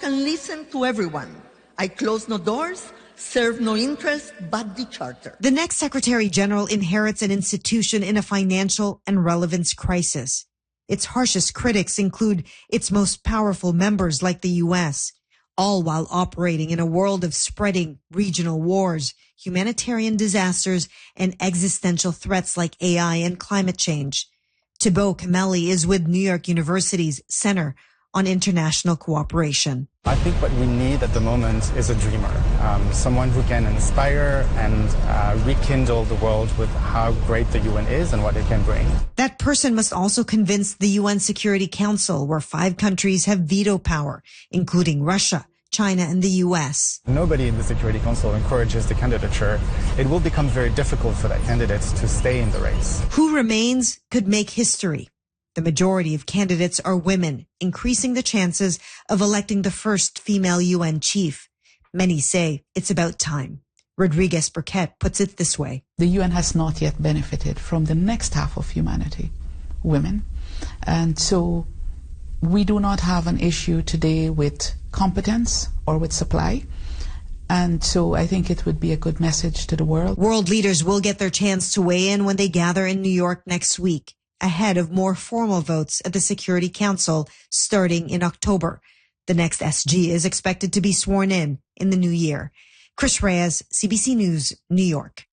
and listen to everyone. I close no doors, serve no interest but the charter. The next Secretary General inherits an institution in a financial and relevance crisis. Its harshest critics include its most powerful members like the U.S., all while operating in a world of spreading regional wars, humanitarian disasters, and existential threats like AI and climate change. Thibault Camelli is with New York University's Center on International Cooperation. I think what we need at the moment is a dreamer, someone who can inspire and rekindle the world with how great the UN is and what it can bring. That person must also convince the UN Security Council, where 5 countries have veto power, including Russia, China, and the U.S. Nobody in the Security Council encourages the candidature. It will become very difficult for that candidate to stay in the race. Who remains could make history. The majority of candidates are women, increasing the chances of electing the first female UN chief. Many say it's about time. Rodriguez Burkett puts it this way. The UN has not yet benefited from the next half of humanity, women. And so we do not have an issue today with competence or with supply. And so I think it would be a good message to the world. World leaders will get their chance to weigh in when they gather in New York next week, ahead of more formal votes at the Security Council starting in October. The next SG is expected to be sworn in the new year. Chris Reyes, CBC News, New York.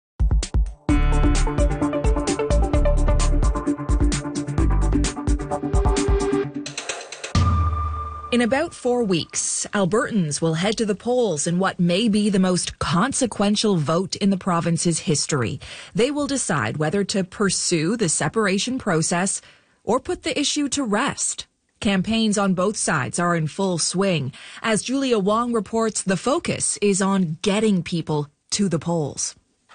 In about 4 weeks, Albertans will head to the polls in what may be the most consequential vote in the province's history. They will decide whether to pursue the separation process or put the issue to rest. Campaigns on both sides are in full swing. As Julia Wong reports, the focus is on getting people to the polls.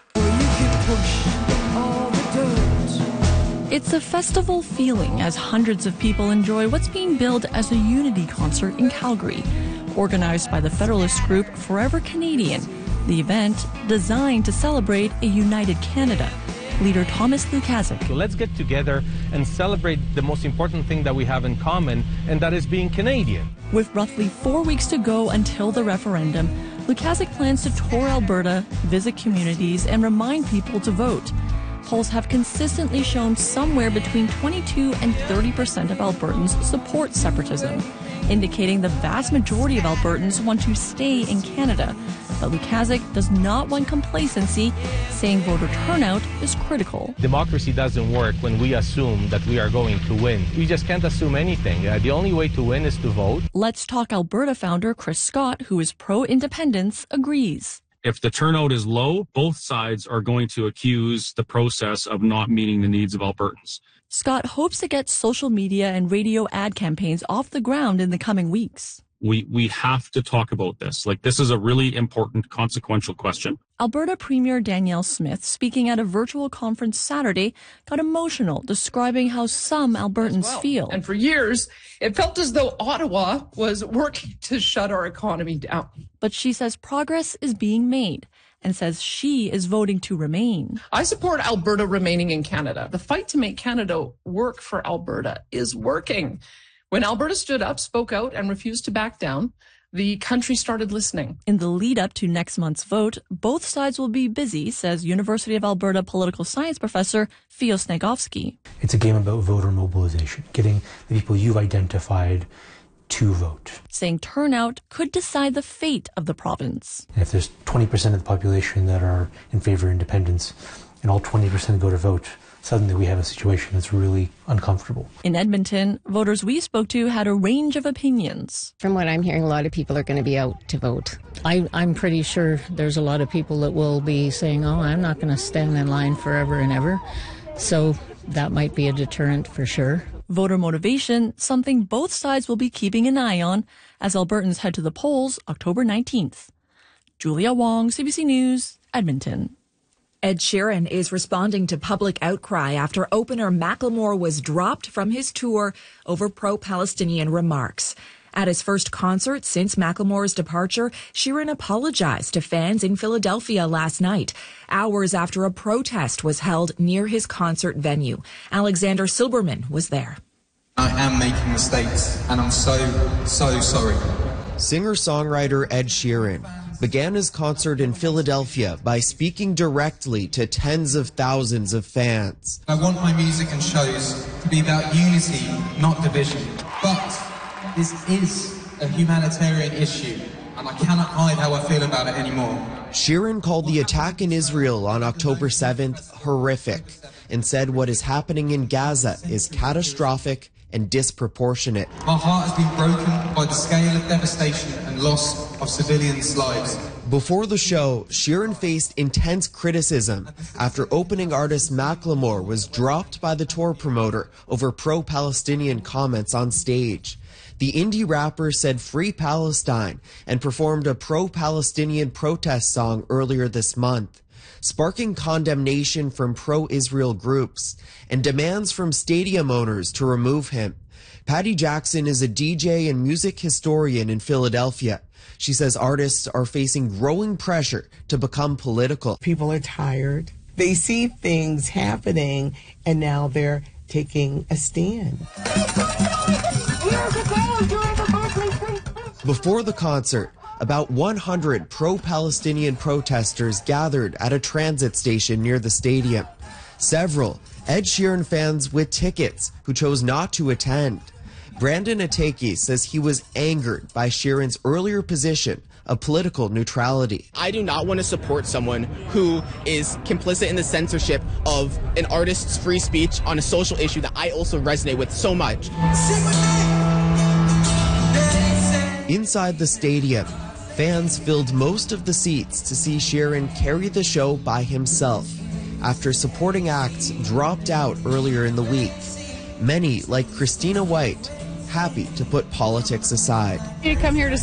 It's a festival feeling as hundreds of people enjoy what's being billed as a unity concert in Calgary. Organized by the Federalist group Forever Canadian, the event designed to celebrate a united Canada. Leader Thomas Lukaszuk. So let's get together and celebrate the most important thing that we have in common, and that is being Canadian. With roughly 4 weeks to go until the referendum, Lukaszuk plans to tour Alberta, visit communities, and remind people to vote. Polls have consistently shown somewhere between 22 and 30% of Albertans support separatism, indicating the vast majority of Albertans want to stay in Canada. But Lukaszuk does not want complacency, saying voter turnout is critical. Democracy doesn't work when we assume that we are going to win. We just can't assume anything. The only way to win is to vote. Let's Talk Alberta founder Chris Scott, who is pro-independence, agrees. If the turnout is low, both sides are going to accuse the process of not meeting the needs of Albertans. Scott hopes to get social media and radio ad campaigns off the ground in the coming weeks. We have to talk about this. This is a really important, consequential question. Alberta Premier Danielle Smith, speaking at a virtual conference Saturday, got emotional, describing how some Albertans feel. And for years, it felt as though Ottawa was working to shut our economy down. But she says progress is being made and says she is voting to remain. I support Alberta remaining in Canada. The fight to make Canada work for Alberta is working. When Alberta stood up, spoke out, and refused to back down, the country started listening. In the lead up to next month's vote, both sides will be busy, says University of Alberta political science professor Fio Snegovsky. It's a game about voter mobilization, getting the people you've identified to vote. Saying turnout could decide the fate of the province. And if there's 20% of the population that are in favor of independence and all 20% go to vote, suddenly we have a situation that's really uncomfortable. In Edmonton, voters we spoke to had a range of opinions. From what I'm hearing, a lot of people are going to be out to vote. I'm pretty sure there's a lot of people that will be saying, oh, I'm not going to stand in line forever and ever. So that might be a deterrent for sure. Voter motivation, something both sides will be keeping an eye on as Albertans head to the polls October 19th. Julia Wong, CBC News, Edmonton. Ed Sheeran is responding to public outcry after opener Macklemore was dropped from his tour over pro-Palestinian remarks. At his first concert since Macklemore's departure, Sheeran apologized to fans in Philadelphia last night, hours after a protest was held near his concert venue. Alexander Silberman was there. I am making mistakes, and I'm so sorry. Singer-songwriter Ed Sheeran began his concert in Philadelphia by speaking directly to tens of thousands of fans. I want my music and shows to be about unity, not division. But this is a humanitarian issue, and I cannot hide how I feel about it anymore. Sheeran called the attack in Israel on October 7th horrific and said what is happening in Gaza is catastrophic and disproportionate. My heart has been broken by the scale of devastation and loss of civilians' lives. Before the show, Sheeran faced intense criticism after opening artist Macklemore was dropped by the tour promoter over pro-Palestinian comments on stage. The indie rapper said "Free Palestine" and performed a pro-Palestinian protest song earlier this month, sparking condemnation from pro-Israel groups and demands from stadium owners to remove him. Patty Jackson is a DJ and music historian in Philadelphia. She says artists are facing growing pressure to become political. People are tired. They see things happening, and now they're taking a stand. Before the concert, about 100 pro-Palestinian protesters gathered at a transit station near the stadium. Several Ed Sheeran fans with tickets who chose not to attend. Brandon Ateki says he was angered by Sheeran's earlier position of political neutrality. I do not want to support someone who is complicit in the censorship of an artist's free speech on a social issue that I also resonate with so much. Inside the stadium, fans filled most of the seats to see Sheeran carry the show by himself after supporting acts dropped out earlier in the week. Many, like Christina White, happy to put politics aside. You come here to